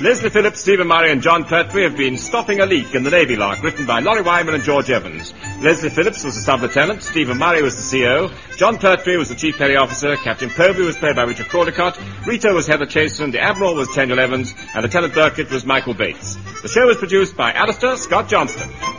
Leslie Phillips, Stephen Murray and John Pertwee have been Stopping a Leak in the Navy Lark, written by Laurie Wyman and George Evans. Leslie Phillips was the sub-lieutenant, Stephen Murray was the CO, John Pertwee was the chief petty officer, Captain Povey was played by Richard Caldecott, Rita was Heather Chasen, the Admiral was Tendell Evans, and Lieutenant Burkett was Michael Bates. The show was produced by Alistair Scott Johnston.